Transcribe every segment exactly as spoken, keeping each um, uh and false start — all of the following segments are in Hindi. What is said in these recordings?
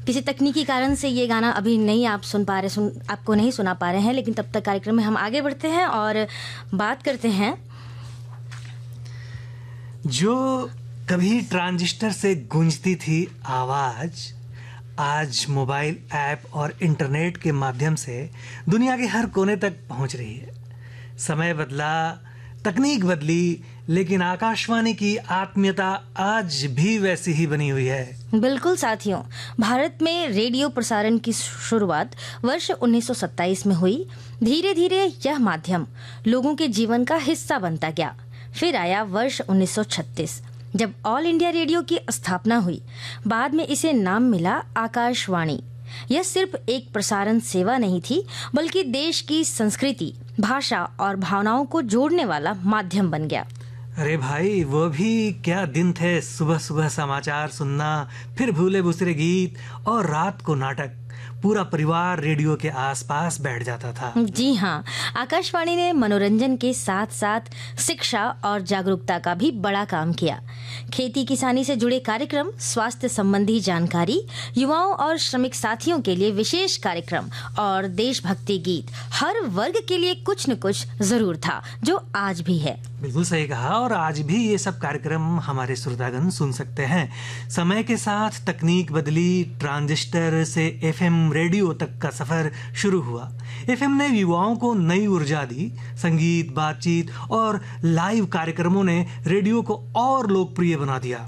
किसी तकनीकी कारण से ये गाना अभी नहीं आप सुन पा रहे सुन आपको नहीं सुना पा रहे हैं, लेकिन तब तक कार्यक्रम में हम आगे बढ़ते हैं और बात करते हैं। जो कभी ट्रांजिस्टर से गूंजती थी आवाज, आज मोबाइल ऐप और इंटरनेट के माध्यम से दुनिया के हर कोने तक पहुंच रही है। समय बदला, तकनीक बदली, लेकिन आकाशवाणी की आत्मीयता आज भी वैसी ही बनी हुई है। बिल्कुल साथियों, भारत में रेडियो प्रसारण की शुरुआत वर्ष उन्नीस सौ सत्ताईस में हुई। धीरे धीरे यह माध्यम लोगों के जीवन का हिस्सा बनता गया। फिर आया वर्ष उन्नीस सौ छत्तीस, जब ऑल इंडिया रेडियो की स्थापना हुई। बाद में इसे नाम मिला आकाशवाणी। यह सिर्फ एक प्रसारण सेवा नहीं थी, बल्कि देश की संस्कृति, भाषा और भावनाओं को जोड़ने वाला माध्यम बन गया। अरे भाई, वो भी क्या दिन थे। सुबह सुबह समाचार सुनना, फिर भूले भूसरे गीत और रात को नाटक। पूरा परिवार रेडियो के आसपास बैठ जाता था। जी हाँ, आकाशवाणी ने मनोरंजन के साथ साथ शिक्षा और जागरूकता का भी बड़ा काम किया। खेती किसानी से जुड़े कार्यक्रम, स्वास्थ्य संबंधी जानकारी, युवाओं और श्रमिक साथियों के लिए विशेष कार्यक्रम और देशभक्ति गीत, हर वर्ग के लिए कुछ न कुछ जरूर था, जो आज भी है। बिल्कुल सही कहा। और आज भी ये सब कार्यक्रम हमारे श्रोतागण सुन सकते हैं। समय के साथ तकनीक बदली, ट्रांजिस्टर से एफएम रेडियो तक का सफर शुरू हुआ। एफएम ने युवाओं को नई ऊर्जा दी। संगीत, बातचीत और लाइव कार्यक्रमों ने रेडियो को और लोकप्रिय बना दिया।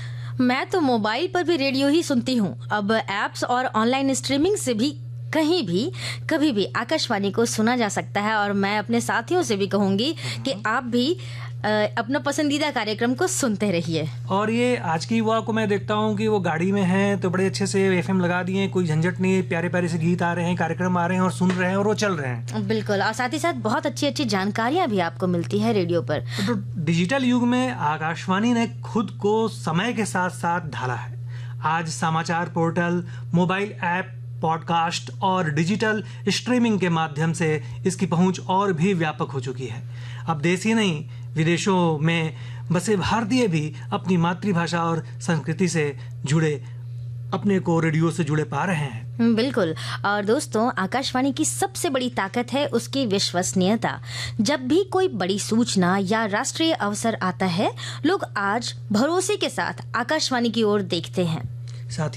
मैं तो मोबाइल पर भी रेडियो ही सुनती हूँ। अब एप्स और ऑनलाइन स्ट्रीमिंग से भी कहीं भी कभी भी आकाशवाणी को सुना जा सकता है। और मैं अपने साथियों से भी कहूंगी कि आप भी आ, अपना पसंदीदा कार्यक्रम को सुनते रहिए। और ये आज की युवा को मैं देखता हूँ कि वो गाड़ी में हैं तो बड़े अच्छे से एफएम लगा दिए, कोई झंझट नहीं, प्यारे प्यारे से गीत आ रहे हैं, कार्यक्रम आ रहे हैं और सुन रहे हैं और वो चल रहे हैं। बिल्कुल। और साथ ही साथ बहुत अच्छी अच्छी जानकारियां भी आपको मिलती है रेडियो पर। तो डिजिटल युग में आकाशवाणी ने खुद को समय के साथ साथ ढाला है। आज समाचार पोर्टल, मोबाइल ऐप, पॉडकास्ट और डिजिटल स्ट्रीमिंग के माध्यम से इसकी पहुंच और भी व्यापक हो चुकी है। अब देश ही नहीं, विदेशों में बसे भारतीय भी अपनी मातृभाषा और संस्कृति से जुड़े, अपने को रेडियो से जुड़े पा रहे हैं। बिल्कुल। और दोस्तों, आकाशवाणी की सबसे बड़ी ताकत है उसकी विश्वसनीयता। जब भी कोई बड़ी सूचना या राष्ट्रीय अवसर आता है, लोग आज भरोसे के साथ आकाशवाणी की ओर देखते हैं। साथ